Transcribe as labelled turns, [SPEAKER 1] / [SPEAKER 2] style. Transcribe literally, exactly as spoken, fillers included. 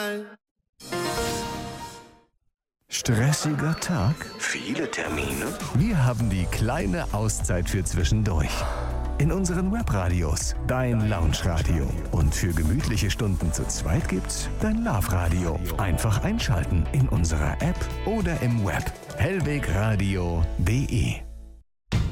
[SPEAKER 1] Stressiger Tag?
[SPEAKER 2] Viele Termine?
[SPEAKER 1] Wir haben die kleine Auszeit für zwischendurch. In unseren Webradios dein Lounge-Radio. Und für gemütliche Stunden zu zweit gibt's dein Love-Radio. Einfach einschalten in unserer App oder im Web. hellwegradio punkt de